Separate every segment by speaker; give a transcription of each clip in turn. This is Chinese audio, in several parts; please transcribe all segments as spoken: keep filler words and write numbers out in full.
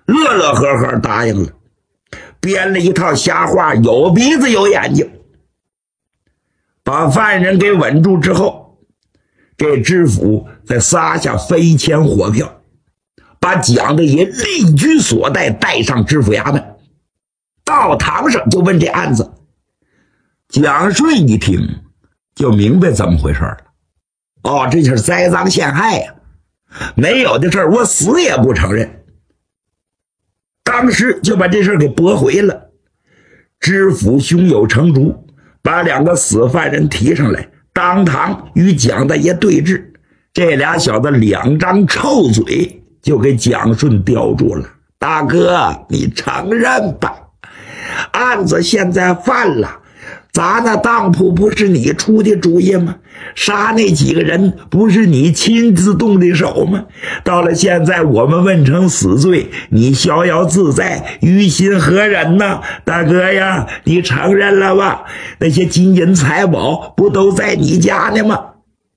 Speaker 1: 乐乐呵呵答应了，编了一套瞎话，有鼻子有眼睛。把犯人给稳住之后，这知府再撒下飞钱火票，把蒋大爷立居所带，带上知府衙门。到堂上就问这案子。蒋顺一听就明白怎么回事了。哦，这就是栽赃陷害呀、啊！没有的事儿我死也不承认。当时就把这事儿给驳回了。知府胸有成竹，把两个死犯人提上来，当堂与蒋大爷对峙。这俩小子两张臭嘴就给蒋顺叼住了。大哥，你承认吧，案子现在犯了，砸那当铺不是你出的主意吗？杀那几个人不是你亲自动的手吗？到了现在我们问成死罪，你逍遥自在，于心何忍呢？大哥呀，你承认了吧？那些金银财宝不都在你家呢吗？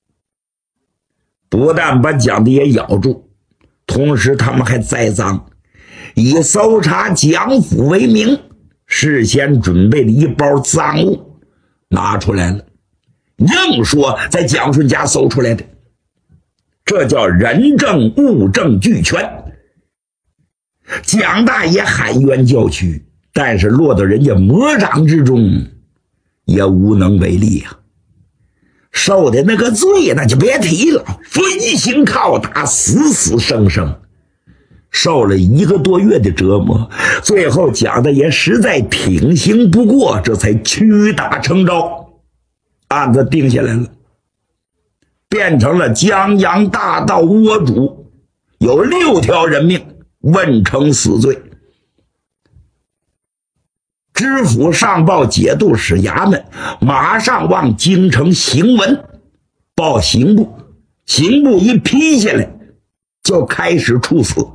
Speaker 1: 不但把蒋大爷咬住，同时他们还栽赃，以搜查蒋府为名，事先准备的一包赃物拿出来了，硬说在蒋顺家搜出来的，这叫人证物证俱全。蒋大爷喊冤叫屈，但是落到人家魔掌之中也无能为力呀、啊。受的那个罪那就别提了，锥心拷打，死死生生，受了一个多月的折磨，最后蒋大爷实在挺刑不过，这才屈打成招，案子定下来了，变成了江洋大盗窝主，有六条人命问成死罪。知府上报节度使衙门，马上往京城行文报刑部，刑部一批下来就开始处死。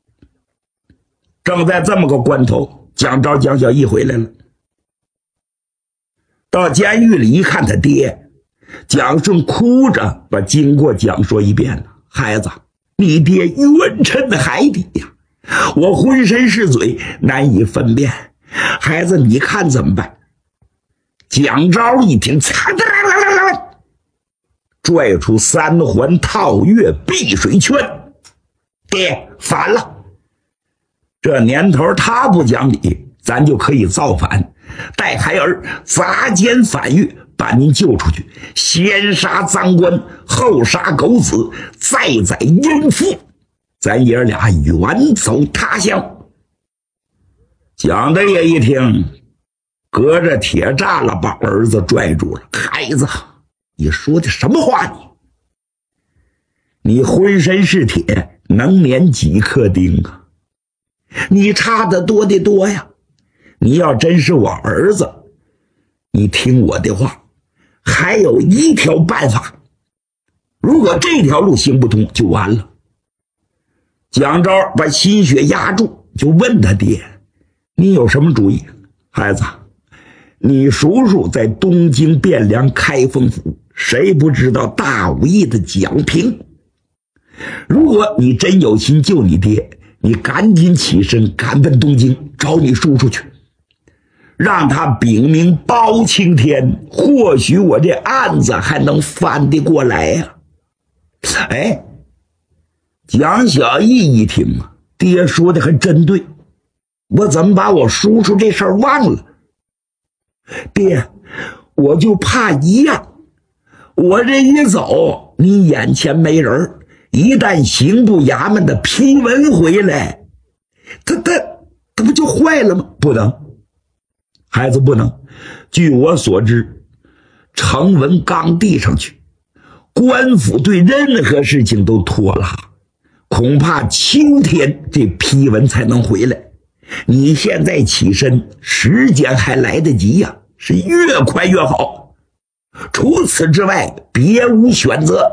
Speaker 1: 正在这么个关头，蒋昭蒋小义回来了，到监狱里一看他爹，蒋顺哭着把经过讲说一遍了。孩子，你爹冤沉海底呀，我浑身是嘴，难以分辨，孩子你看怎么办？蒋昭一听，拽出三环套月碧水圈，爹反了，这年头他不讲理，咱就可以造反，待孩儿砸奸反狱，把您救出去，先杀赃官，后杀狗子，再宰淫妇，咱爷俩远走他乡。蒋大爷一听，隔着铁栅栏把儿子拽住了。孩子，你说的什么话你？你浑身是铁，能碾几颗钉啊？你差得多的多呀！你要真是我儿子，你听我的话，还有一条办法，如果这条路行不通就完了。蒋昭把心血压住，就问他爹，你有什么主意？孩子，你叔叔在东京汴梁开封府，谁不知道大武艺的蒋平？如果你真有心救你爹，你赶紧起身赶奔东京找你叔叔去，让他禀明包青天，或许我这案子还能翻得过来呀、啊。哎，蒋小义一听啊，爹说的还真对，我怎么把我叔叔这事儿忘了？爹，我就怕一样，我这一走，你眼前没人，一旦刑部衙门的批文回来，他他他不就坏了吗？不能，孩子不能。据我所知，呈文刚递上去，官府对任何事情都拖拉，恐怕秋天这批文才能回来。你现在起身，时间还来得及呀、啊，是越快越好。除此之外，别无选择。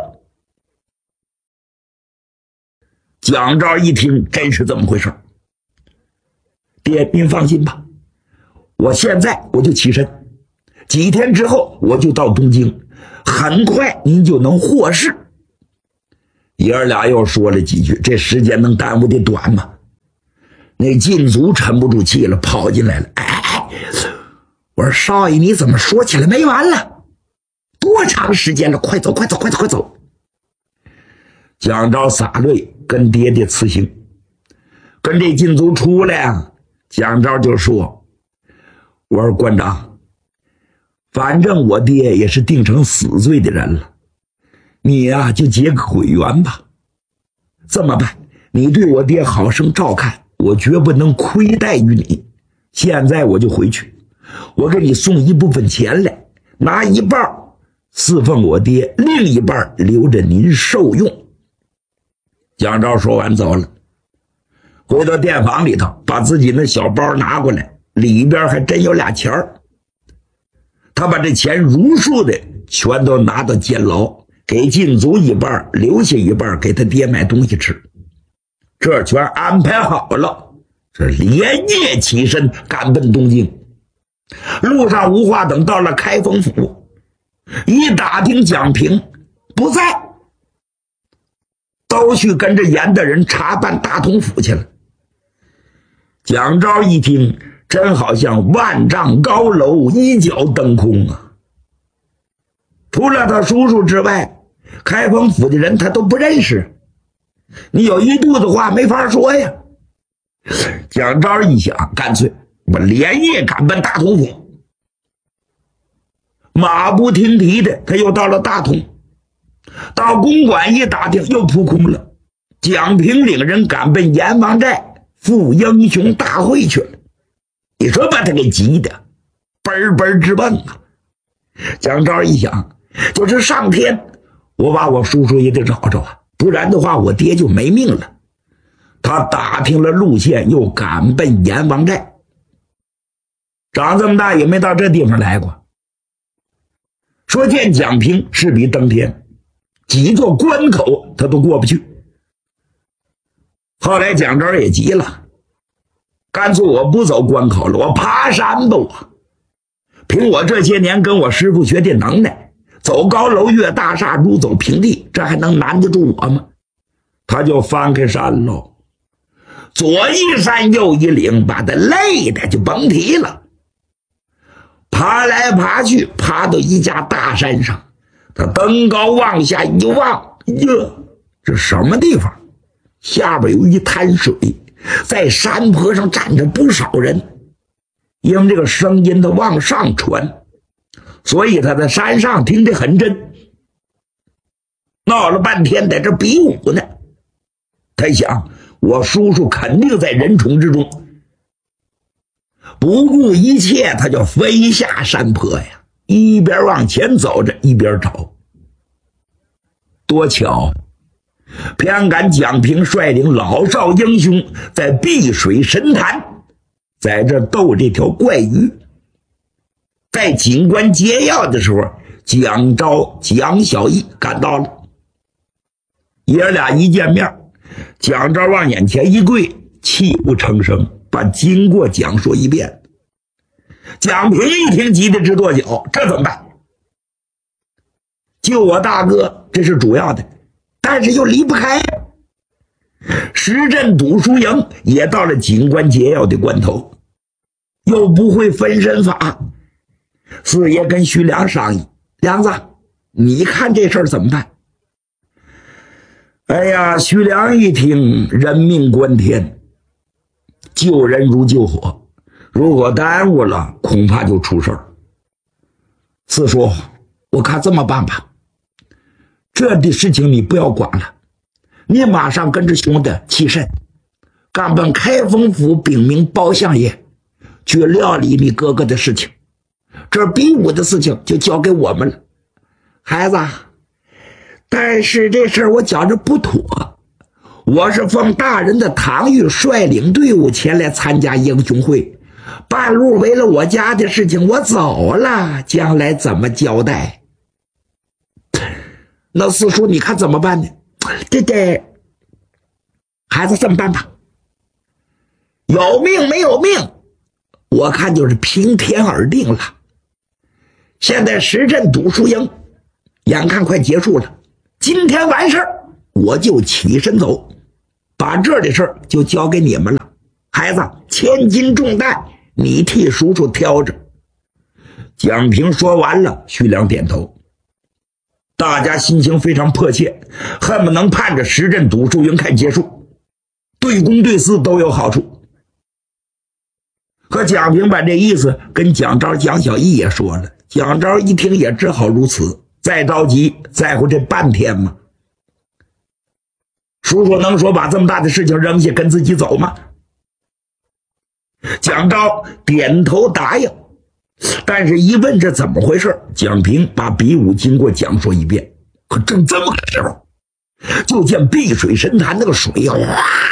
Speaker 1: 蒋昭一听，真是这么回事。爹，您放心吧，我现在我就起身，几天之后我就到东京，很快您就能获释。爷儿俩又说了几句，这时间能耽误的短吗？ 那禁足沉不住气了，跑进来了。哎哎，我说少爷，你怎么说起来没完了？多长时间了？快走，快走，快走，快走！蒋昭洒泪跟爹爹辞行，跟这禁足出来啊，蒋昭就说：“我说关长，反正我爹也是定成死罪的人了，你呀、啊、就结个悔冤吧。这么办，你对我爹好生照看，我绝不能亏待于你。现在我就回去，我给你送一部分钱来，拿一半侍奉我爹，另一半留着您受用。”蒋昭说完走了，回到店房里头，把自己那小包拿过来，里边还真有俩钱儿。他把这钱如数的全都拿到监牢，给禁足一半，留下一半给他爹买东西吃。这全安排好了，这连夜起身赶奔东京。路上吴化等到了开封府，一打听蒋平不在，都去跟着严大人查办大同府去了。蒋昭一听，真好像万丈高楼一脚登空啊！除了他叔叔之外，开封府的人他都不认识，你有一肚子话没法说呀。蒋昭一想，干脆我连夜赶奔大同府。马不停蹄的，他又到了大同，到公馆一打听，又扑空了。蒋平领人赶奔阎王寨赴英雄大会去了。你说把他给急的奔奔直蹦啊！蒋昭一想，就是上天，我把我叔叔也得找着啊，不然的话我爹就没命了。他打听了路线，又赶奔阎王寨。长这么大也没到这地方来过。说见蒋平势比登天，几座关口他都过不去。后来蒋昭也急了，干脆我不走关口了，我爬山吧我。凭我这些年跟我师傅学的能耐，走高楼越大厦如走平地，这还能难得住我吗？他就翻开山喽，左一山右一岭，把他累的就甭提了。爬来爬去，爬到一家大山上，他登高往下一望，哟，这什么地方？下边有一滩水，在山坡上站着不少人。因为这个声音它往上传，所以他在山上听得很真。闹了半天在这比武呢，他想我叔叔肯定在人丛之中，不顾一切他就飞下山坡呀，一边往前走着一边找。多巧，偏赶蒋平率领老少英雄在碧水神潭在这斗这条怪鱼。在警官接要的时候，蒋昭、蒋小义赶到了。爷俩一见面，蒋昭往眼前一跪，泣不成声，把经过讲述一遍。蒋平一听急得直跺脚，这怎么办？救我大哥这是主要的，但是又离不开。石镇赌输赢也到了警官解要的关头，又不会分身法。四爷跟徐良商议，梁子你看这事儿怎么办？哎呀，徐良一听，人命关天，救人如救火，如果耽误了恐怕就出事儿。四叔，我看这么办吧，这的事情你不要管了，你马上跟着兄弟起身，赶奔开封府禀明包相爷，去料理你哥哥的事情。这比武的事情就交给我们了。孩子，但是这事儿我觉着不妥，我是奉大人的堂谕率领队伍前来参加英雄会，半路为了我家的事情我走了，将来怎么交代？那四叔你看怎么办呢？这这孩子这么办吧，有命没有命我看就是平天而定了。现在石镇赌输赢眼看快结束了，今天完事儿我就起身走，把这儿的事儿就交给你们了。孩孩子，千斤重担，你替叔叔挑着。蒋平说完了，徐良点头。大家心情非常迫切，恨不能盼着石镇赌输赢快结束，对公对私都有好处。可蒋平把这意思跟蒋昭、蒋小义也说了，蒋昭一听也只好如此，再着急在乎这半天吗？叔叔能说把这么大的事情扔下跟自己走吗？蒋昭点头答应，但是一问这怎么回事，蒋平把比武经过讲说一遍。可正这么个时候，就见碧水神潭那个水哗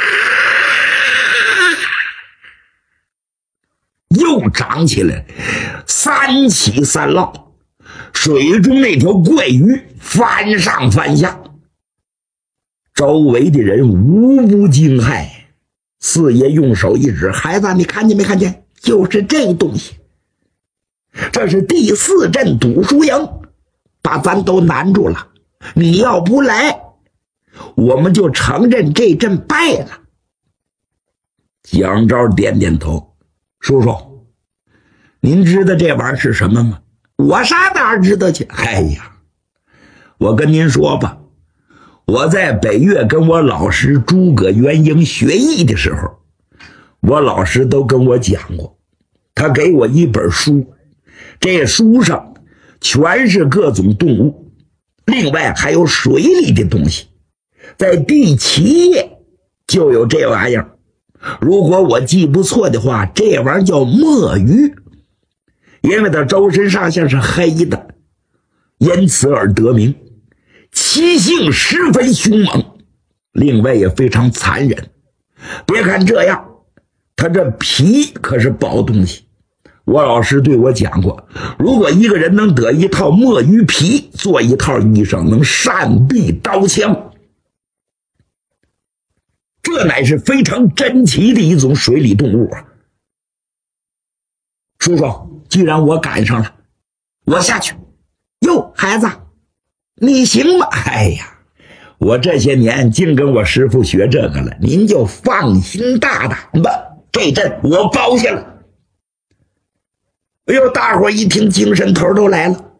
Speaker 1: 又涨起来，三起三落，水中那条怪鱼翻上翻下，周围的人无不惊骇。四爷用手一指，孩子你看见没看见，就是这东西，这是第四阵赌输赢，把咱都难住了，你要不来我们就承认这阵败了。蒋昭点点头，叔叔您知道这玩意儿是什么吗？我啥哪知道去？哎呀，我跟您说吧，我在北岳跟我老师诸葛元英学艺的时候，我老师都跟我讲过，他给我一本书，这书上全是各种动物，另外还有水里的东西，在第七页就有这玩意儿。如果我记不错的话，这玩意儿叫墨鱼，因为它周身上下是黑的，因此而得名。其性十分凶猛，另外也非常残忍。别看这样，它这皮可是宝东西。我老师对我讲过，如果一个人能得一套墨鱼皮做一套衣裳，能善避刀枪，这乃是非常珍奇的一种水里动物啊。叔叔，既然我赶上了，我下去。哟，孩子你行吗？哎呀，我这些年净跟我师父学这个了，您就放心大胆吧，这阵我包下了。哎呦，大伙一听精神头都来了。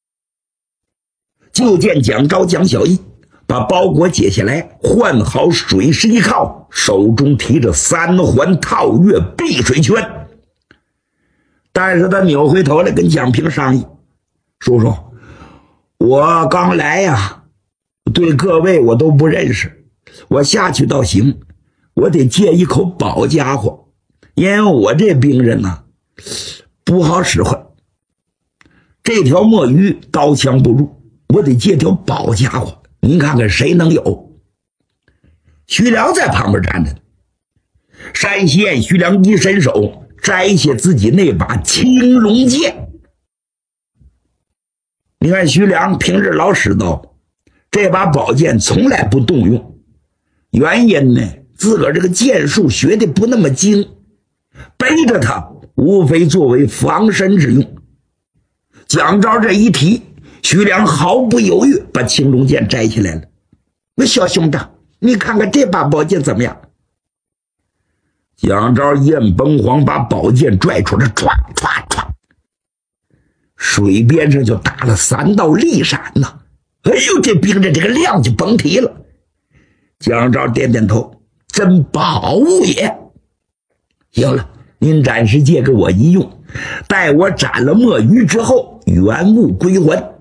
Speaker 1: 就见蒋昭、蒋小义把包裹解下来，换好水势一靠，手中提着三环套月碧水圈。但是他扭回头来跟蒋平商议，叔叔，我刚来呀，对各位我都不认识，我下去倒行，我得借一口宝家伙，因为我这兵刃呢不好使唤，这条墨鱼刀枪不入，我得借条宝家伙，您看看谁能有？徐良在旁边站着，山西县徐良一伸手摘下自己那把青龙剑。你看徐良平日老使刀，这把宝剑从来不动用，原因呢，自个儿这个剑术学的不那么精，背着它无非作为防身之用。蒋昭这一提，徐良毫不犹豫把青龙剑摘起来了。那小兄弟，你看看这把宝剑怎么样？蒋昭一摁崩簧，把宝剑拽出来，唰唰唰，水边上就打了三道利闪呐！哎呦，这兵刃这个亮就甭提了。蒋昭点点头，真宝物也。行了，您暂时借给我一用，待我斩了墨鱼之后，原物归还。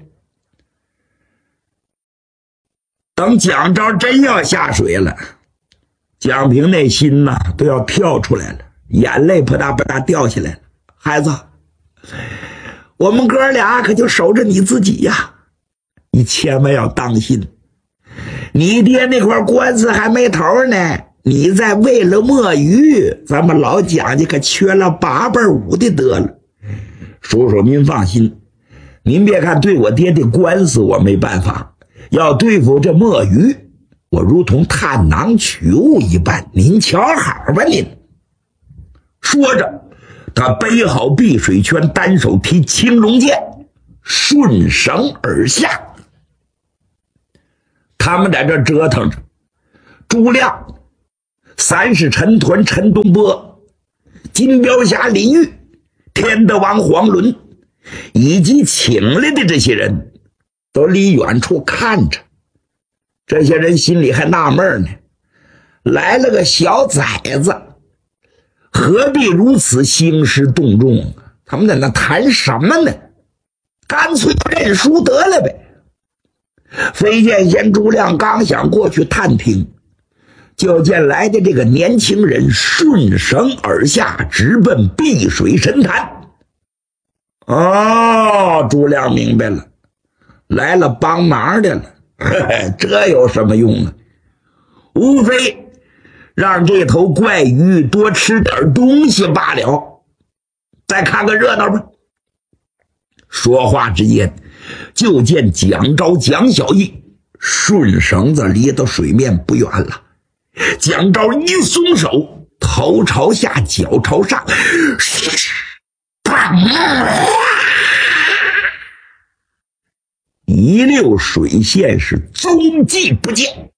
Speaker 1: 等蒋昭真要下水了，蒋平那心呐都要跳出来了，眼泪啪嗒啪嗒掉下来了。孩子，我们哥俩可就守着你自己呀，你千万要当心，你爹那块官司还没头呢，你再为了墨鱼，咱们老蒋家可缺了八辈五的得了。叔叔您放心，您别看对我爹的官司我没办法，要对付这墨鱼，我如同探囊取物一般，您瞧好吧您。说着他背好碧水圈，单手提青龙剑，顺绳而下。他们在这折腾着，朱亮、三世陈屯陈东波金镖侠李煜、天德王黄伦以及请来的这些人都离远处看着。这些人心里还纳闷呢，来了个小崽子，何必如此兴师动众？他们在那谈什么呢？干脆认输得了呗。飞剑仙朱亮刚想过去探听，就见来的这个年轻人顺绳而下，直奔碧水神潭。哦，朱亮明白了，来了帮忙的了。嘿嘿，这有什么用啊？无非让这头怪鱼多吃点东西罢了。再看个热闹吧。说话之间，就见蒋昭、蒋小义顺绳子离到水面不远了。蒋昭一松手，头朝下，脚朝上，一溜水线是踪迹不见。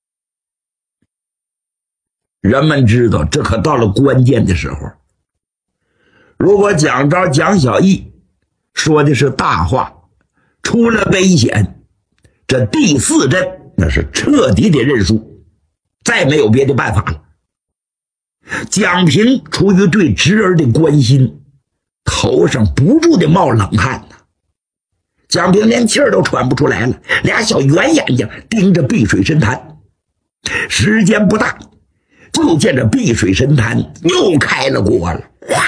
Speaker 1: 人们知道，这可到了关键的时候。如果蒋昭、蒋小义说的是大话，出了危险，这第四阵那是彻底的认输，再没有别的办法了。蒋平出于对侄儿的关心，头上不住的冒冷汗呢。蒋平连气儿都喘不出来了，俩小圆眼睛盯着碧水神潭。时间不大，就见着碧水神潭又开了锅了。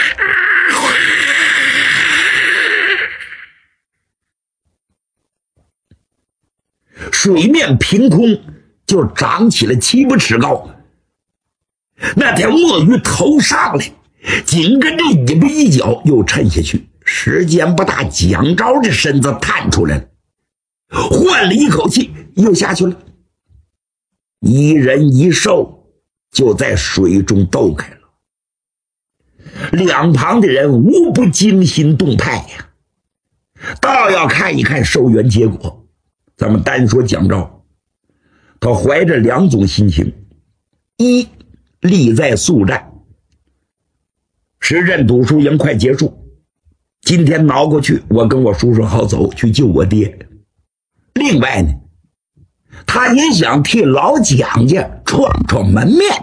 Speaker 1: 水面凭空就长起了七八尺高。那条墨鱼头上来，紧跟着尾巴一脚又沉下去。时间不大，蒋昭这身子探出来了，换了一口气又下去了。一人一兽就在水中斗开了，两旁的人无不惊心动魄呀，倒要看一看收圆结果。咱们单说蒋昭，他怀着两种心情：一，力在速战，时阵赌输赢快结束，今天挠过去，我跟我叔叔好走去救我爹。另外呢，他也想替老蒋家闯闯门面。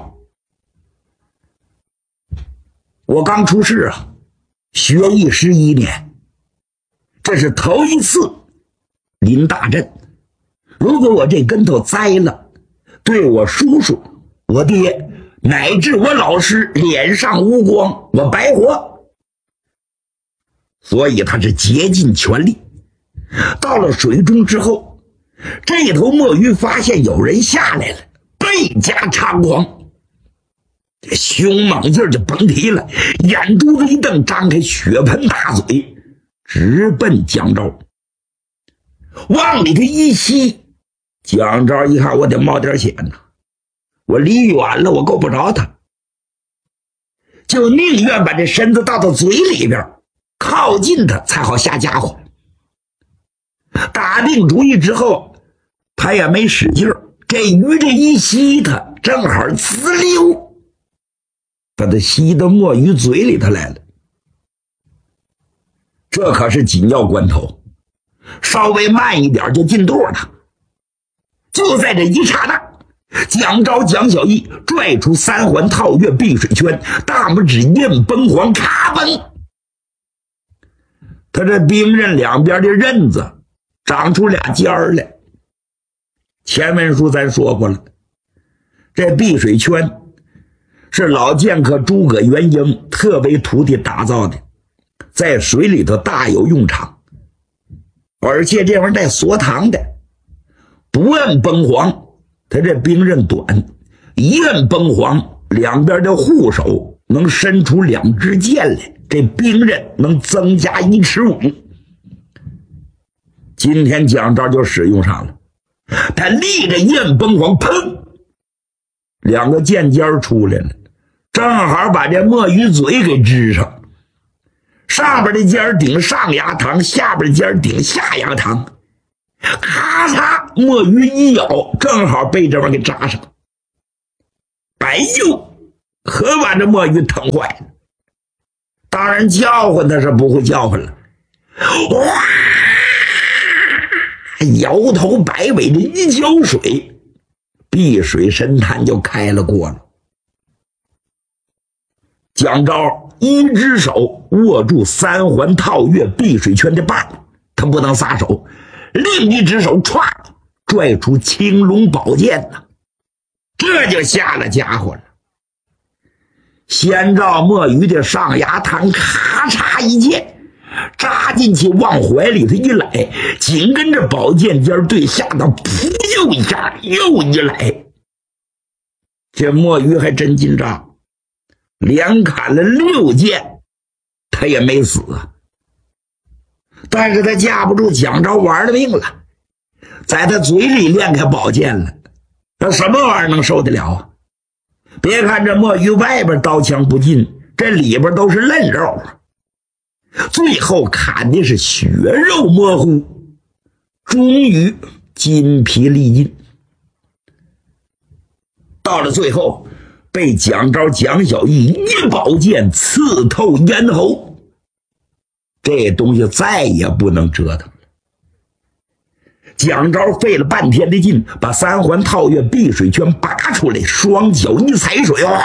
Speaker 1: 我刚出世啊，学艺十一年，这是头一次临大阵。如果我这跟头栽了，对我叔叔、我爹乃至我老师脸上无光，我白活。所以他是竭尽全力。到了水中之后，这头墨鱼发现有人下来了，倍加猖狂，这凶猛劲儿就甭提了，眼珠子一瞪，张开血盆大嘴，直奔蒋昭。往里头一吸，蒋昭一看，我得冒点险呐，我离远了我够不着他，就宁愿把这身子到他嘴里边，靠近他才好下家伙。打定主意之后，他也没使劲儿，这鱼这一吸他，正好滋溜把他吸到墨鱼嘴里头来了。这可是紧要关头，稍微慢一点就进肚了。就在这一刹那，蒋昭、蒋小义拽出三环套月碧水圈，大拇指硬崩黄，咔嘣，他这兵刃两边的刃子长出俩尖儿来。前文书咱说过了，这碧水圈是老剑客诸葛元婴特为徒弟打造的，在水里头大有用场，而且这玩意儿带锁膛的，不摁崩黄，他这兵刃短，一摁崩黄，两边的护手能伸出两支箭来，这兵刃能增加一尺五。今天蒋昭就使用上了，他立着一摁崩黄，砰，两个箭尖出来了，正好把这墨鱼嘴给支上，上边的尖顶上牙膛，下边的尖顶下牙膛，咔嚓，墨鱼一咬，正好被这玩意给扎上。哎呦，可把这墨鱼疼坏了。 当然叫唤他是不会叫唤了。哇！摇头摆尾的一浇水，碧水神坛就开了锅了。蒋昭一只手握住三环套月碧水圈的把，他不能撒手，另一只手歘拽出青龙宝剑呢，这就下了家伙了。先照墨鱼的上牙膛咔嚓一剑扎进去，往怀里头一来，紧跟着宝剑尖对下的噗又一下又一来。这墨鱼还真紧张，连砍了六剑他也没死啊。但是他架不住蒋昭玩了命了，在他嘴里练开宝剑了，他什么玩意儿能受得了啊？别看这墨鱼外边刀枪不进，这里边都是嫩肉啊。最后砍的是血肉模糊，终于筋疲力尽。到了最后，被蒋昭蒋小义一宝剑刺透咽喉，这东西再也不能折腾了。蒋昭费了半天的劲，把三环套月碧水圈拔出来，双脚一踩水，哇，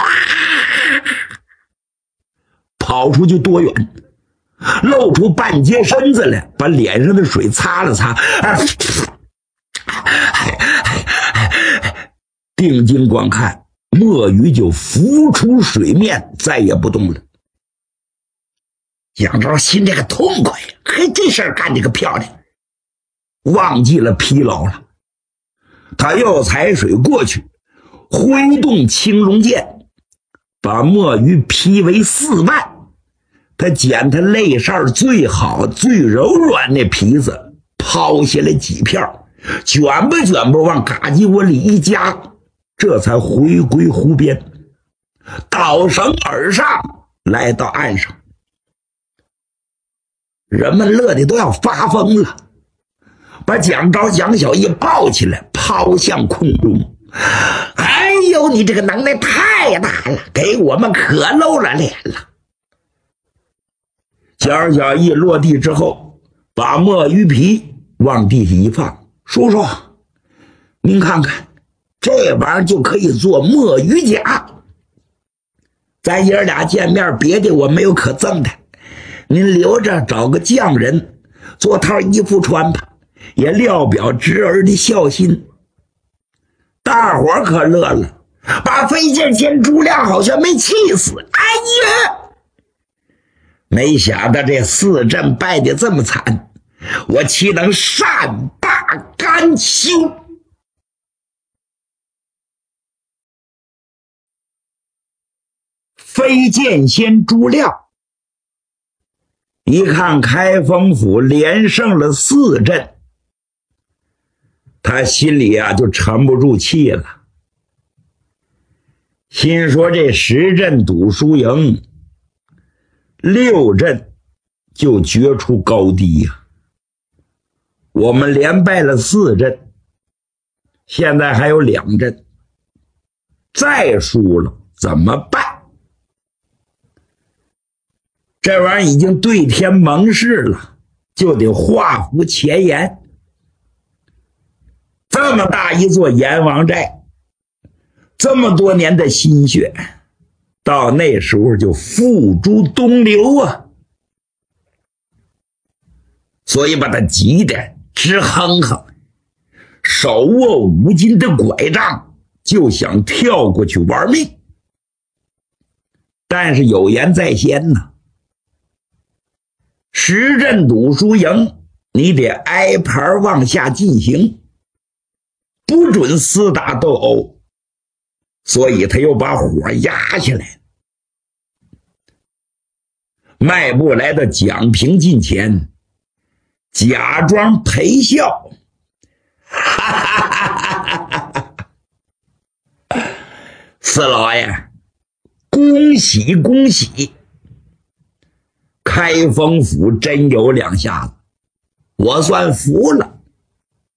Speaker 1: 跑出去多远，露出半截身子来，把脸上的水擦了擦，定睛观看，墨鱼就浮出水面，再也不动了。蒋昭心这个痛快，嘿，这事儿干得个漂亮，忘记了疲劳了。他又踩水过去，挥动青龙剑，把墨鱼劈为四瓣。他捡他肋扇最好最柔软的皮子，抛下来几片，卷吧卷吧往嘎叽窝里一夹，这才回归湖边，倒绳而上，来到岸上。人们乐得都要发疯了，把蒋昭蒋小义抱起来抛向空中。哎呦，你这个能耐太大了，给我们可露了脸了。蒋小义落地之后，把墨鱼皮往地下一放，叔叔您看看，这玩意儿就可以做墨鱼甲，咱爷俩见面，别的我没有可赠的，您留着找个匠人做套衣服穿吧，也料表侄儿的孝心。大伙儿可乐了，把飞剑仙朱亮好像没气死。哎呀，没想到这四阵败得这么惨，我岂能善罢甘休？飞剑仙朱亮一看开封府连胜了四阵，他心里啊就沉不住气了，心说这十阵赌输赢，六阵就决出高低呀、啊。我们连败了四阵，现在还有两阵，再输了怎么办？这玩意儿已经对天盟誓了，就得画符前言。这么大一座阎王寨，这么多年的心血，到那时候就付诸东流啊！所以把他急得直哼哼，手握五斤的拐杖，就想跳过去玩命。但是有言在先呢，十阵赌输赢，你得挨盘往下进行，不准厮打斗殴。所以他又把火压下来，迈步来到蒋平近前，假装陪笑，哈哈哈哈哈！四老爷，恭喜恭喜！开封府真有两下子，我算服了。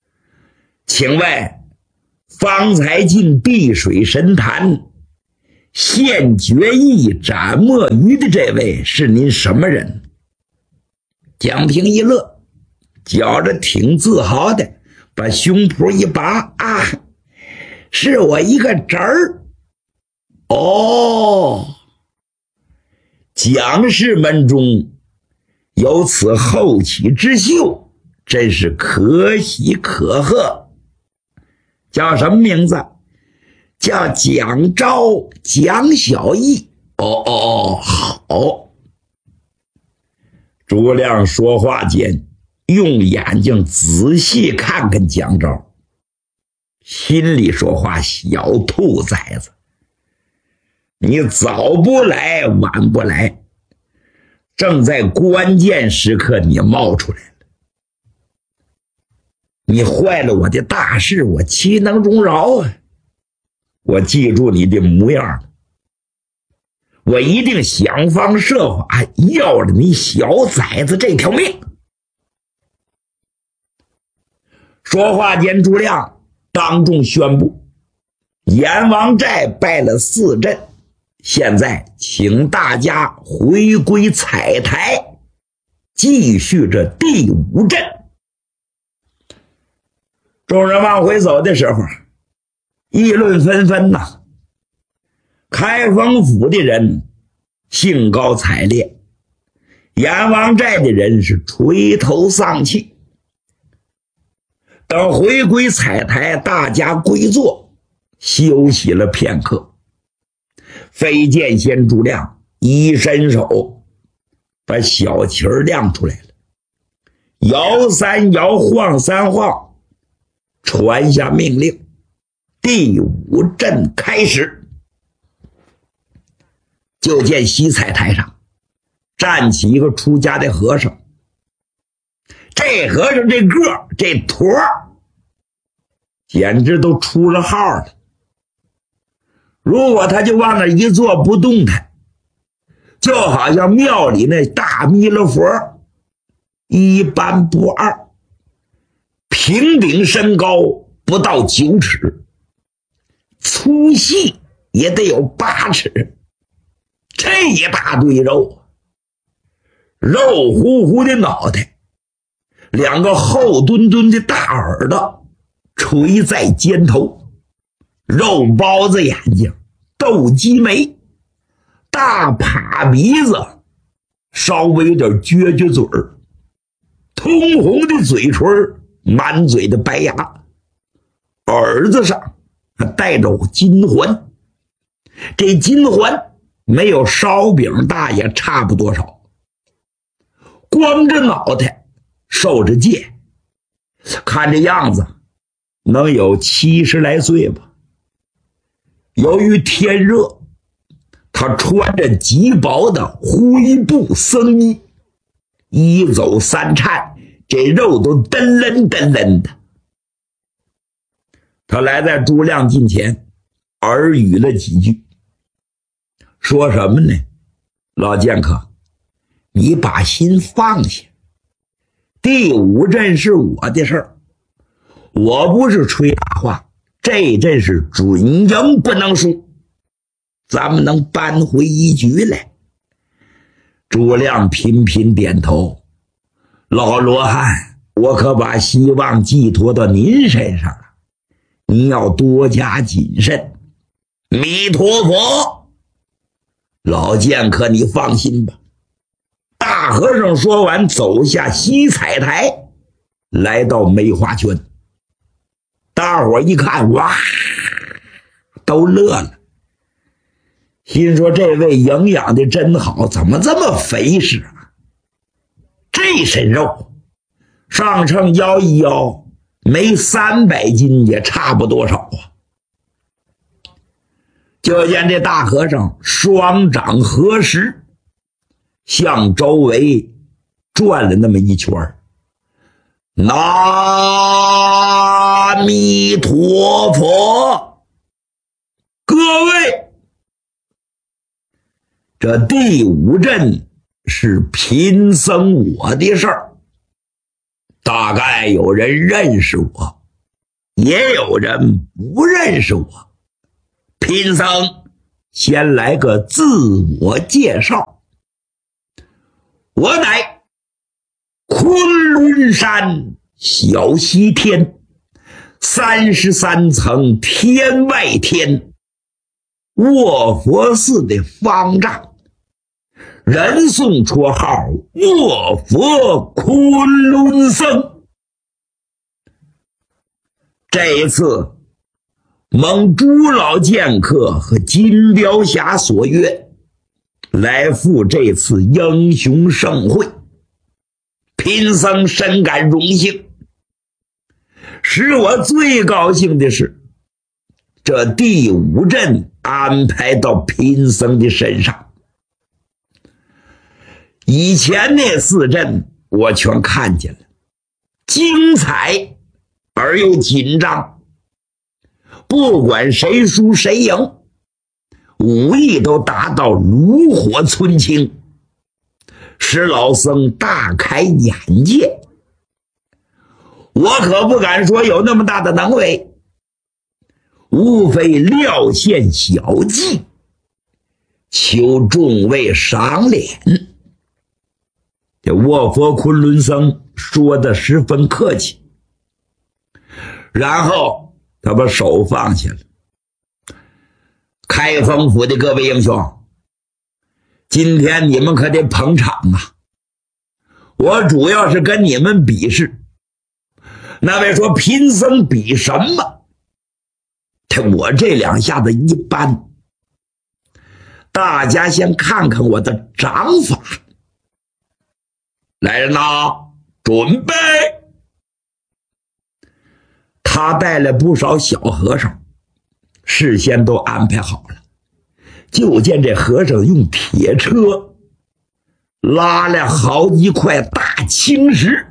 Speaker 1: 请问方才进碧水神坛， 现决议斩墨鱼的这位是您什么人？蒋平一乐，觉着挺自豪的，把胸脯一拔，啊，是我一个侄儿。哦，蒋氏门中有此后起之秀，真是可喜可贺。叫什么名字？叫蒋昭、蒋小义。哦哦哦，好。朱亮说话间，用眼睛仔细看看蒋昭，心里说话：小兔崽子，你早不来晚不来，正在关键时刻你冒出来了，你坏了我的大事，我岂能容饶啊！我记住你的模样，我一定想方设法要了你小崽子这条命。说话间，朱亮当众宣布，阎王寨败了四阵，现在请大家回归彩台，继续这第五阵。众人往回走的时候，议论纷纷呐。开封府的人兴高采烈，阎王寨的人是垂头丧气。等回归彩台，大家归坐，休息了片刻。飞剑仙朱亮一伸手，把小旗儿亮出来了，摇三摇，晃三晃，传下命令：第五阵开始。就见西彩台上站起一个出家的和尚，这和尚这个这坨简直都出了号了。如果他就往那一坐不动弹，就好像庙里那大弥勒佛一般不二，平顶身高不到九尺，粗细也得有八尺，这一大堆肉，肉乎乎的脑袋，两个厚墩墩的大耳朵垂在肩头，肉包子眼睛，斗鸡眉，大耙鼻子，稍微有点撅撅嘴儿，通红的嘴唇，满嘴的白牙，耳子上还带着金环，这金环没有烧饼大也差不多少，光着脑袋，受着戒，看这样子能有七十来岁吧。由于天热，他穿着极薄的灰布僧衣，一走三颤，这肉都噔楞噔楞的。他来在朱亮近前，耳语了几句，说什么呢？老剑客，你把心放下，第五阵是我的事儿，我不是吹大话，这阵是准赢不能输，咱们能扳回一局来。朱亮频频点头，老罗汉，我可把希望寄托到您身上了，您要多加谨慎。弥陀佛。老剑客你放心吧。大和尚说完，走下西彩台，来到梅花圈。大伙一看，哇，都乐了，心说这位营养的真好，怎么这么肥实啊？这身肉上秤摇一摇，没三百斤也差不多少啊。就见这大和尚双掌合十，向周围转了那么一圈，阿弥陀佛。各位，这第五阵是贫僧我的事儿，大概有人认识我，也有人不认识我。贫僧先来个自我介绍。我乃昆仑山小西天，三十三层天外天，卧佛寺的方丈，人送绰号卧佛昆仑僧。这一次蒙朱老剑客和金雕侠所约，来赴这次英雄盛会，贫僧深感荣幸。使我最高兴的是，这第五阵安排到贫僧的身上。以前那四阵我全看见了，精彩而又紧张，不管谁输谁赢，武艺都达到炉火纯青，使老僧大开眼界。我可不敢说有那么大的能为，无非料现小技，求众位赏脸。这卧佛昆仑僧说的十分客气，然后他把手放下了。开封府的各位英雄，今天你们可得捧场啊！我主要是跟你们比试。那位说贫僧比什么？我这两下子一般，大家先看看我的掌法。来人呐，准备！他带了不少小和尚，事先都安排好了。就见这和尚用铁车拉了好几块大青石，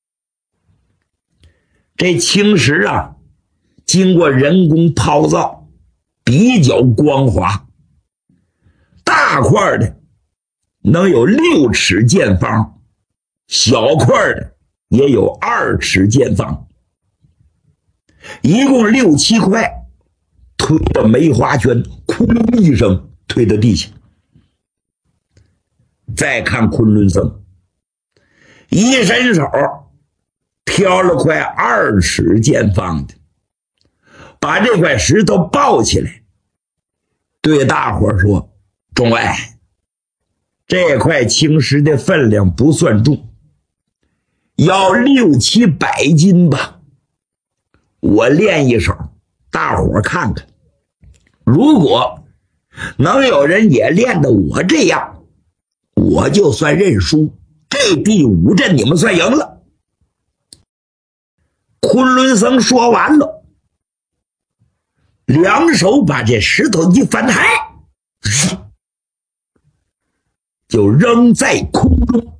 Speaker 1: 这青石啊，经过人工泡造，比较光滑，大块的能有六尺见方，小块的也有二尺见方，一共六七块，推到梅花圈，哭一声推到地下。再看昆仑僧，一伸手挑了块二尺见方的，把这块石头抱起来，对大伙说：众位，这块青石的分量不算重，要六七百斤吧。我练一手，大伙看看，如果能有人也练得我这样，我就算认输，这第五阵你们算赢了。昆仑僧说完了，两手把这石头一翻抬，就扔在空中。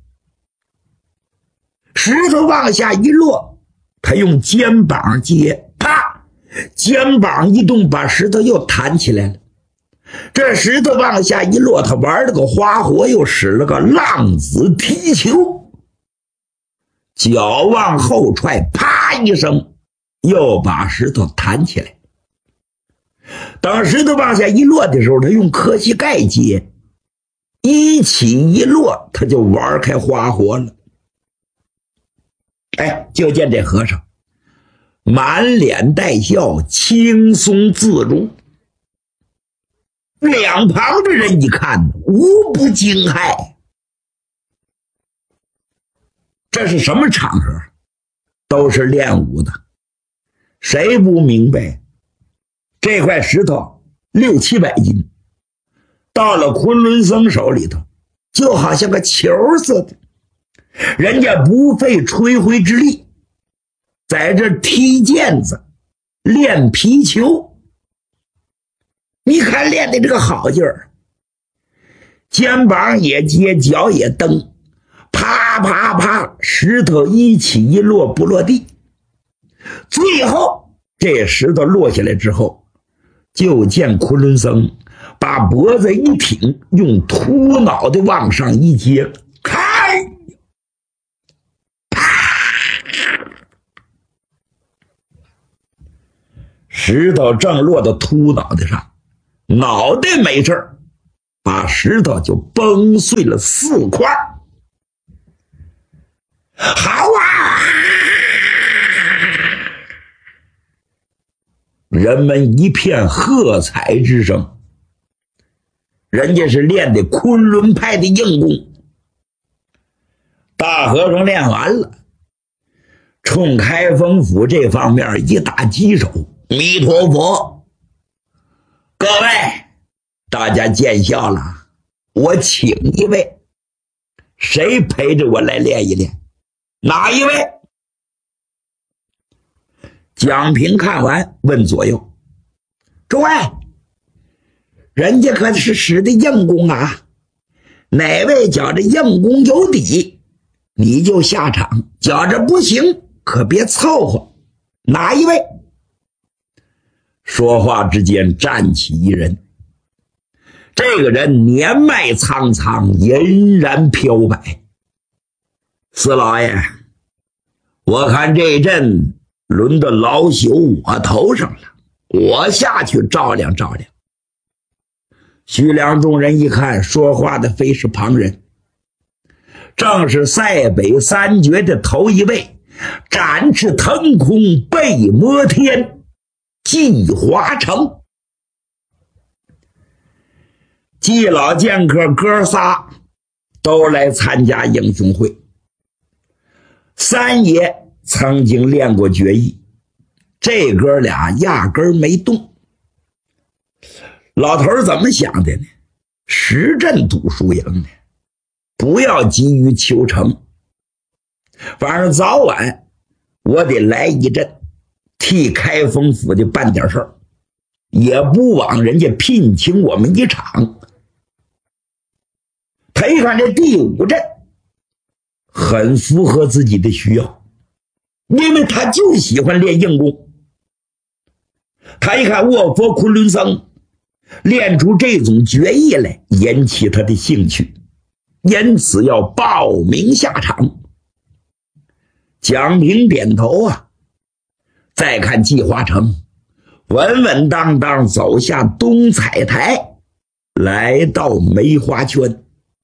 Speaker 1: 石头往下一落，他用肩膀接，啪，肩膀一动，把石头又弹起来了。这石头往下一落，他玩了个花活，又使了个浪子踢球，脚往后踹，啪一声，又把石头弹起来。等石头往下一落的时候，他用磕膝盖接，一起一落，他就玩开花活了。哎，就见这和尚满脸带笑，轻松自如。两旁的人一看，无不惊骇。这是什么场合？都是练武的，谁不明白？这块石头六七百斤，到了昆仑僧手里头，就好像个球似的，人家不费吹灰之力，在这踢毽子，练皮球。你看练的这个好劲儿，肩膀也接，脚也蹬，啪啪啪，石头一起一落不落地。最后这石头落下来之后，就见昆仑僧把脖子一挺，用秃脑袋往上一接，开，啪，石头正落到秃脑袋上， 脑袋没事，把石头就崩碎了四块。好啊！人们一片喝彩之声。人家是练的昆仑派的硬功。大和尚练完了，冲开封府这方面一打击手，弥陀佛，各位大家见笑了，我请一位，谁陪着我来练一练？哪一位？蒋平看完问左右，诸位，人家可是使的硬功啊，哪位觉着硬功有底，你就下场，觉着不行可别凑合。哪一位？说话之间站起一人，这个人年迈苍苍，银然飘摆。四老爷，我看这阵轮到老朽我头上了，我下去照亮照亮。徐良众人一看，说话的非是旁人，正是塞北三绝的头一位，展翅腾空背摩天，纪华成。季老剑客哥仨都来参加英雄会。三爷曾经练过绝艺，这哥俩压根没动。老头怎么想的呢？实阵赌输赢呢，不要急于求成，反正早晚我得来一阵，替开封府的办点事儿，也不枉人家聘请我们一场。他一看这第五阵很符合自己的需要，因为他就喜欢练硬功。他一看卧佛昆仑僧练出这种绝艺来，引起他的兴趣，因此要报名下场。蒋平点头啊，再看纪华成稳稳当当走下东彩台，来到梅花圈，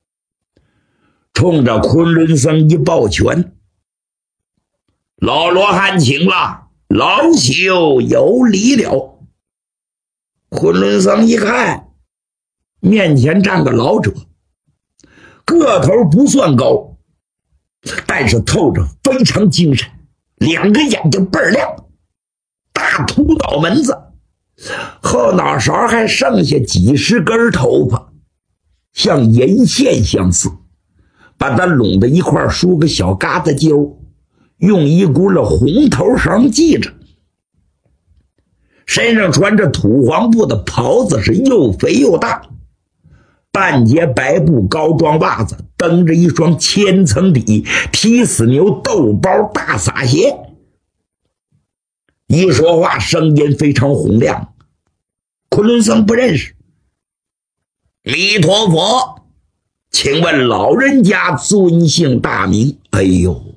Speaker 1: 冲着昆仑僧一抱拳，老罗汉请了，老朽有礼了。昆仑僧一看，面前站个老者，个头不算高，但是透着非常精神，两个眼睛倍儿亮，大秃脑门子，后脑勺还剩下几十根头发，像银线相似，把它拢在一块梳个小疙瘩揪，用一轱辘红头绳系着，身上穿着土黄布的袍子，是又肥又大，半截白布高装袜子，蹬着一双千层底踢死牛豆包大洒鞋，一说话声音非常洪亮。昆仑僧不认识。弥陀佛，请问老人家尊姓大名？哎呦，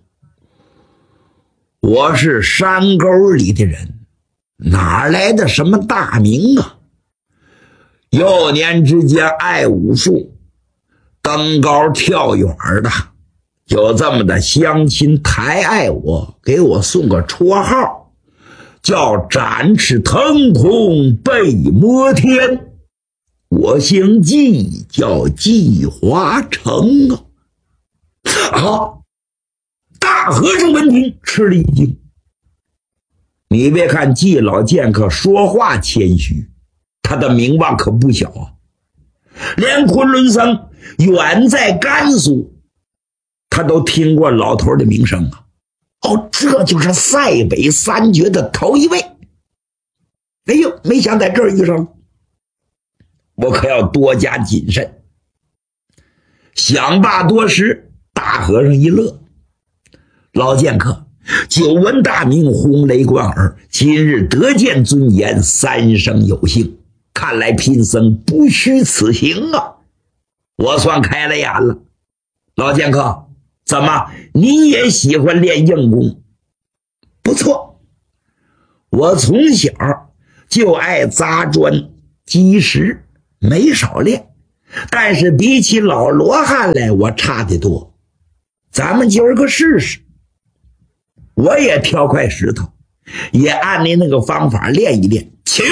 Speaker 1: 我是山沟里的人，哪来的什么大名啊？幼年之间爱武术，登高跳远的，有这么的乡亲抬爱我，给我送个绰号，叫展翅腾空背摩天。我姓纪，叫纪华成啊！啊！大和尚闻听吃了一惊。你别看纪老剑客说话谦虚，他的名望可不小啊。连昆仑僧远在甘肃，他都听过老头的名声啊。哦，这就是塞北三绝的头一位。哎呦，没想在这儿遇上了，我可要多加谨慎。想罢多时，大和尚一乐，老剑客，久闻大名，轰雷贯耳，今日得见尊严，三生有幸，看来贫僧不虚此行啊！我算开了眼了。老剑客，怎么你也喜欢练硬功？不错，我从小就爱砸砖击石， 没少练，但是比起老罗汉来，我差得多。咱们今儿个试试。我也挑块石头，也按你那个方法练一练。请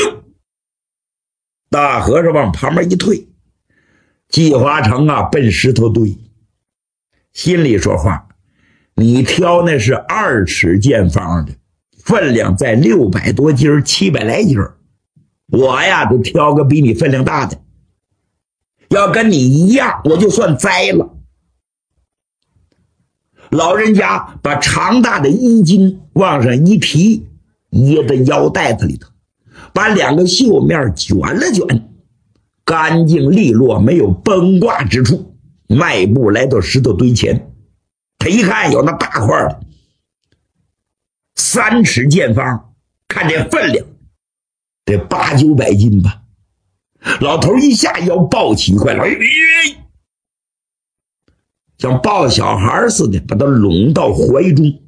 Speaker 1: 大和尚往旁边一退，季华成啊奔石头堆，心里说话：你挑那是二尺见方的，分量在六百多斤，七百来斤。我呀就挑个比你分量大的，要跟你一样，我就算栽了。老人家把长大的衣襟往上一提，掖在腰带子里头，把两个袖面卷了卷，干净利落，没有崩挂之处，迈步来到石头堆前。他一看有那大块的，三尺见方，看这分量得八九百斤吧。老头一下腰抱起一块来，像抱小孩似的把他拢到怀中。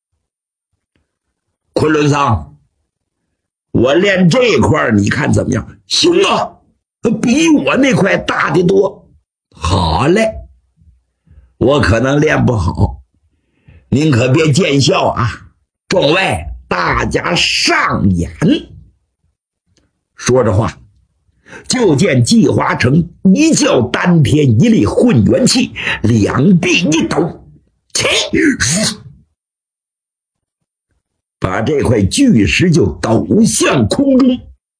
Speaker 1: 昆仑桑，我练这块你看怎么样？行啊，比我那块大得多。好嘞，我可能练不好，您可别见笑啊。众位大家上演。说着话，就见季华成一较丹田，一力混元气，两臂一抖，起，把这块巨石就抖向空中，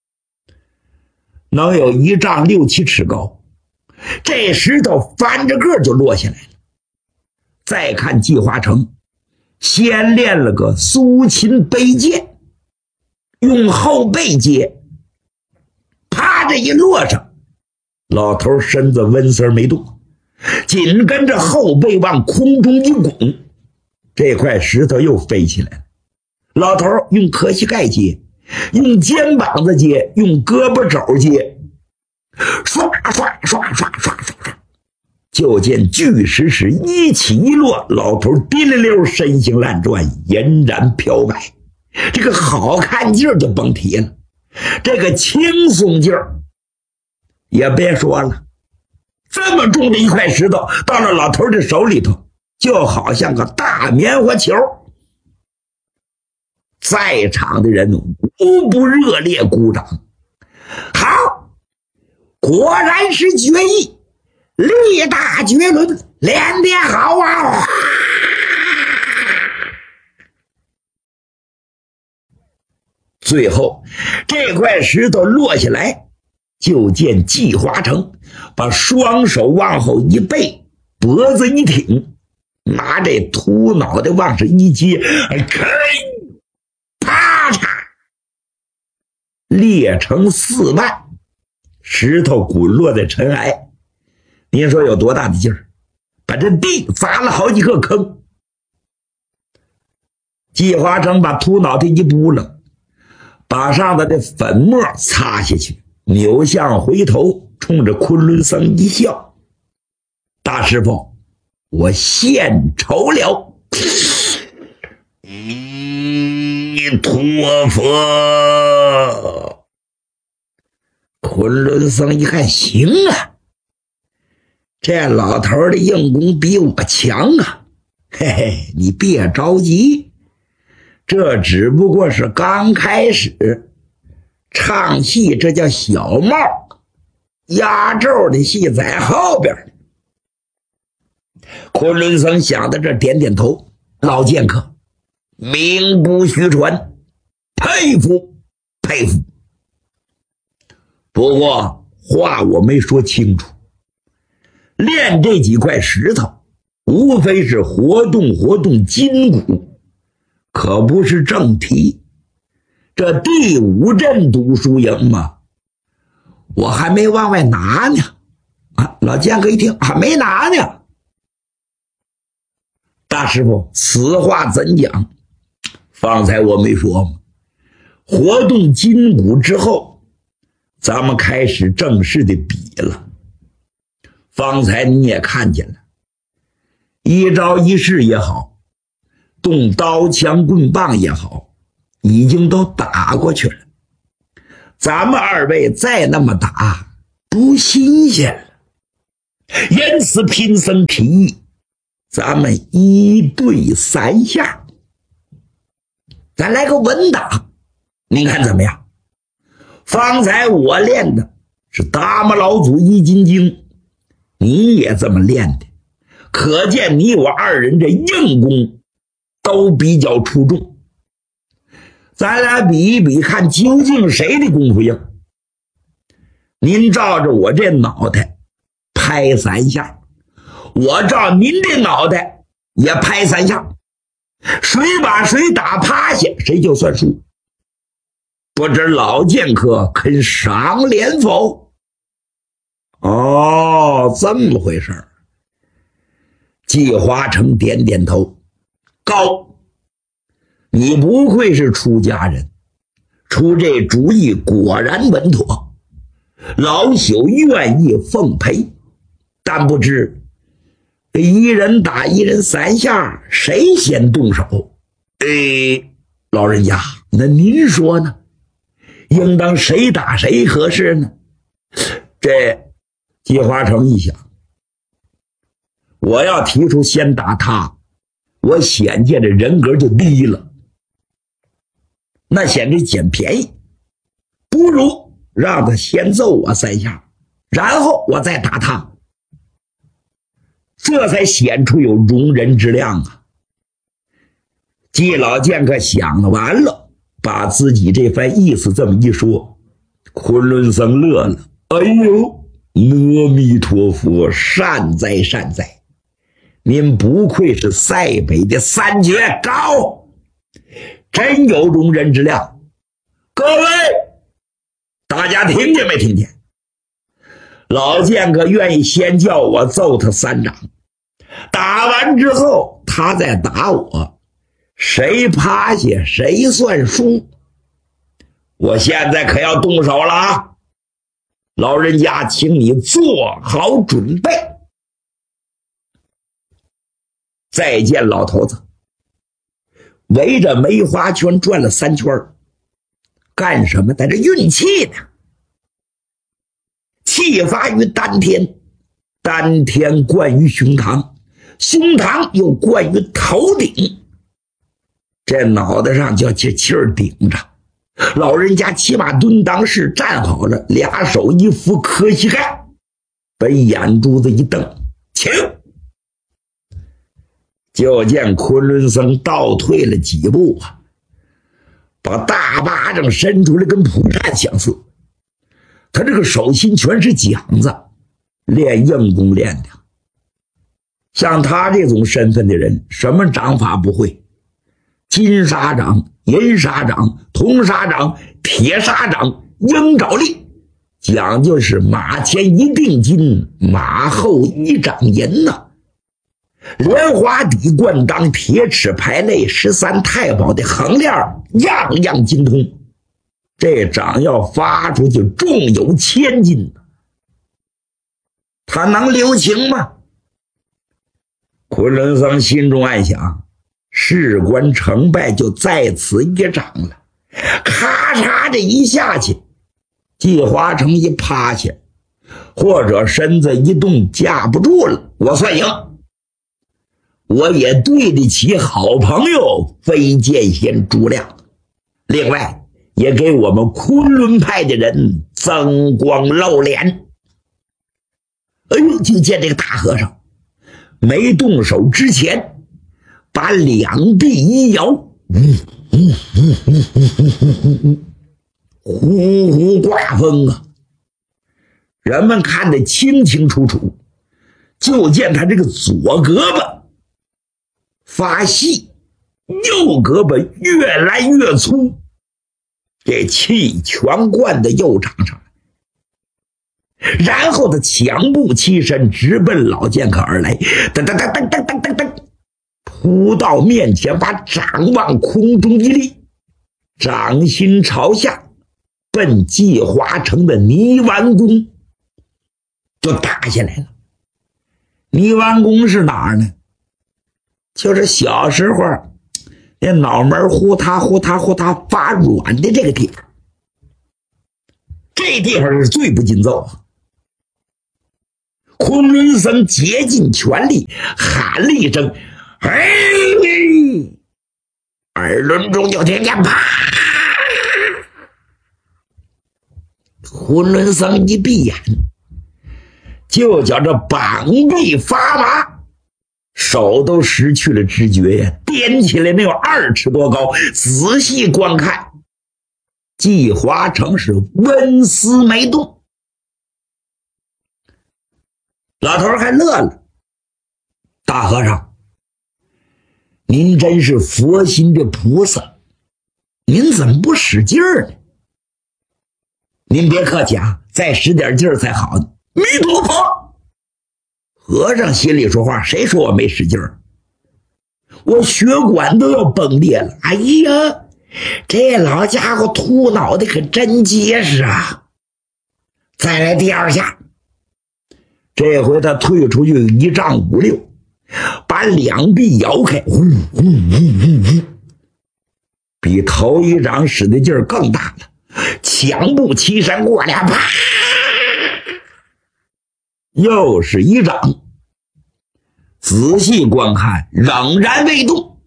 Speaker 1: 能有一丈六七尺高。这石头翻着个就落下来了。再看季华成，先练了个苏秦背剑，用后背接，啪这一落上，老头身子温丝没动，紧跟着后背往空中一拱，这块石头又飞起来了。老头用磕膝盖接，用肩膀子接，用胳膊肘接，刷刷刷刷刷刷，就见巨石是一起一落，老头滴溜溜身形乱转，俨然飘摆，这个好看劲儿就甭提了，这个轻松劲儿也别说了。这么重的一块石头到了老头的手里头，就好像个大棉花球。在场的人无不热烈鼓掌。好，果然是绝艺，力大绝伦，练得好啊！最后这块石头落下来，就见季华成把双手往后一背，脖子一挺，拿这秃脑袋往上一接，开，啪嚓，裂成四瓣，石头滚落在尘埃。您说有多大的劲儿？把这地砸了好几个坑。季华成把秃脑袋一扑棱，把上头的粉末擦下去，扭向回头，冲着昆仑僧一笑：大师傅，我献丑了。弥陀佛。昆仑僧一看，行啊，这老头的硬功比我强啊，嘿嘿，你别着急，这只不过是刚开始，唱戏这叫小帽，压轴的戏在后边。昆仑僧想到这，点点头：老剑客，名不虚传，佩服佩服。不过话我没说清楚，练这几块石头无非是活动活动筋骨，可不是正题。这第五阵读书营嘛，我还没往外拿呢。啊，老剑客一听，还没拿呢。大师傅，此话怎讲？方才我没说吗？活动筋骨之后，咱们开始正式的比了。方才你也看见了，一招一式也好，动刀枪棍棒也好，已经都打过去了。咱们二位再那么打， 不新鲜了。因此贫僧提议，咱们一对三下，咱来个稳打，您看怎么样？方才我练的是达摩老祖易筋经，你也这么练的，可见你我二人这硬功都比较出众。咱俩比一比，看究竟谁的功夫硬。您照着我这脑袋拍三下，我照您的脑袋也拍三下，谁把谁打趴下，谁就算输。不知老剑客肯赏脸否？哦，这么回事儿。季华成点点头，高，你不愧是出家人，出这主意果然稳妥，老朽愿意奉陪。但不知一人打一人三下，谁先动手？哎，老人家，那您说呢？应当谁打谁合适呢？这季华成一想，我要提出先打他，我显见这人格就低了，那显得捡便宜，不如让他先揍我三下，然后我再打他，这才显出有容人之量啊。季老剑客想了完了，把自己这番意思这么一说，昆仑僧乐了，哎呦，阿弥陀佛，善哉善哉，您不愧是塞北的三绝，高，真有容人之量。各位大家听见没听见？老剑客愿意先叫我揍他三掌，打完之后他再打我，谁趴下谁算输。我现在可要动手了啊！老人家，请你做好准备。再见，老头子。围着梅花圈转了三圈，干什么？在这运气呢。气发于丹田，丹田贯于胸膛，胸膛又贯于头顶，这脑袋上叫气气儿顶着。老人家骑马蹲裆式站好了，俩手一扶磕膝盖，把眼珠子一瞪，请。就见昆仑僧倒退了几步啊，把大巴掌伸出来跟蒲扇相似。他这个手心全是茧子，练硬功练的。像他这种身份的人，什么掌法不会？金沙掌、银沙掌、铜沙掌、铁沙掌、鹰爪力，讲究是马前一锭金，马后一掌银呐、啊。莲花底贯裆，铁齿排类，十三太保的横链，样样精通。这掌要发出去，重有千斤，他能留情吗？昆仑僧心中暗想，事关成败，就在此一掌了。咔嚓这一下去，季华成一趴下，或者身子一动架不住了，我算赢。我也对得起好朋友飞剑仙朱亮，另外也给我们昆仑派的人增光露脸。哎呦，就见这个大和尚没动手之前，把两臂一摇，呼呼刮风啊！人们看得清清楚楚，就见他这个左胳膊发细，右胳膊越来越粗，这气全灌到右掌上，然后他抢步起身，直奔老剑客而来，噔噔噔噔噔噔噔噔，扑到面前，把掌往空中一立，掌心朝下，奔季华成的泥丸宫就打下来了。泥丸宫是哪儿呢？就是小时候那脑门呼嗒呼嗒呼嗒发软的这个地方，这地方是最不禁揍。 昆仑僧竭尽全力喊了一声：“哎！”耳轮中就听见啪！昆仑僧一闭眼，就觉着膀臂发麻，手都失去了知觉呀，掂起来能有二尺多高。仔细观看，季华成是纹丝没动。老头还乐了：“大和尚，您真是佛心的菩萨，您怎么不使劲儿呢？您别客气啊，再使点劲儿才好呢。”弥陀佛！和尚心里说话：“谁说我没使劲儿？我血管都要崩裂了！哎呀，这老家伙秃脑袋可真结实啊！再来第二下。”这回他退出去一丈五六，把两臂摇开，呼呼呼呼呼，比头一掌使的劲儿更大了。抢步齐山过来，啪！又是一掌。仔细观看，仍然未动。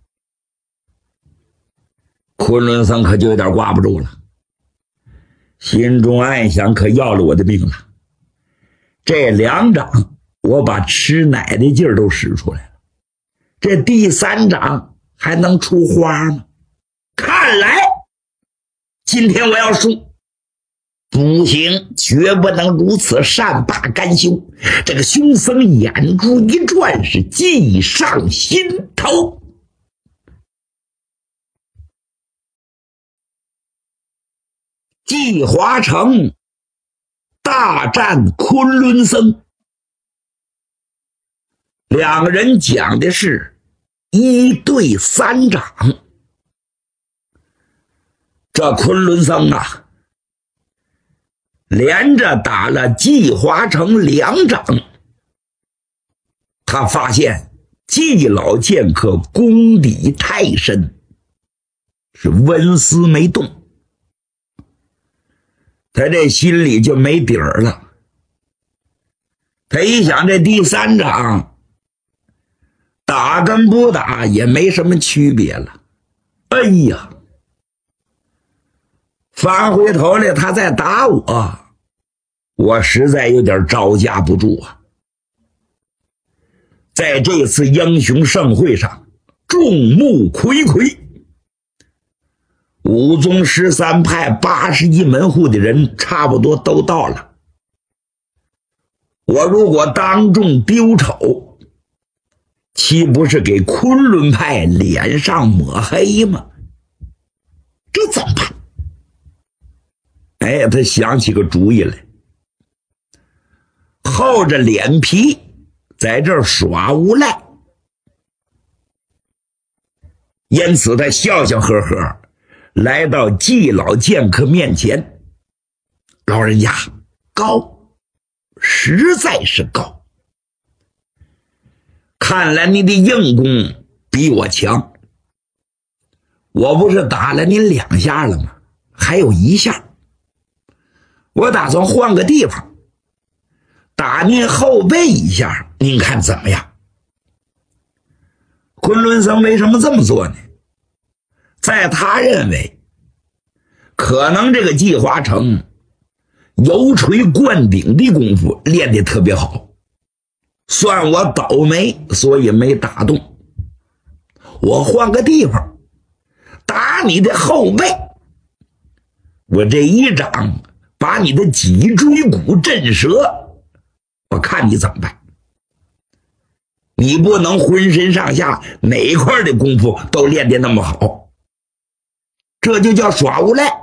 Speaker 1: 昆仑僧可就有点挂不住了，心中暗想：可要了我的命了。这两掌我把吃奶的劲儿都使出来了，这第三掌还能出花吗？看来今天我要输。不行，绝不能如此善罢甘休。这个凶僧眼珠一转，是计上心头。季华成大战昆仑僧，两个人讲的是一对三掌。这昆仑僧啊，连着打了季华成两掌，他发现季老剑客功底太深，是纹丝没动。他这心里就没底儿了。他一想，这第三掌打跟不打也没什么区别了。哎呀，翻回头来他再打我，我实在有点招架不住啊。在这次英雄盛会上，众目睽睽，五宗十三派八十一门户的人差不多都到了。我如果当众丢丑，岂不是给昆仑派脸上抹黑吗？这怎么办？哎，他想起个主意来，厚着脸皮在这儿耍无赖。因此他笑笑呵呵来到季老剑客面前：“老人家高，实在是高。看来你的硬功比我强。我不是打了您两下了吗？还有一下。我打算换个地方，打您后背一下，您看怎么样？”昆仑僧为什么这么做呢？在他认为，可能这个季华成油锤灌顶的功夫练得特别好，算我倒霉，所以没打动。我换个地方打你的后背，我这一掌把你的脊椎骨震折，我看你怎么办。你不能浑身上下哪一块的功夫都练得那么好，这就叫耍无赖。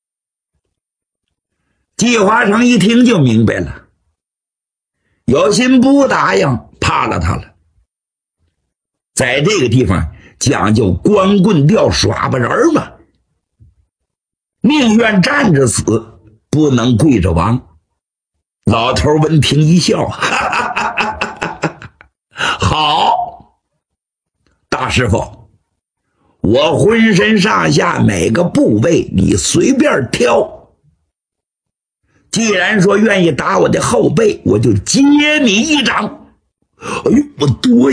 Speaker 1: 季华成一听就明白了，有心不答应，怕了他了。在这个地方讲究光棍吊耍把人嘛，宁愿站着死，不能跪着亡。老头闻听一笑，哈哈哈哈哈，好，大师傅，我浑身上下每个部位你随便挑， 既然说愿意打我的后背，我就接你一掌。哎呦，我多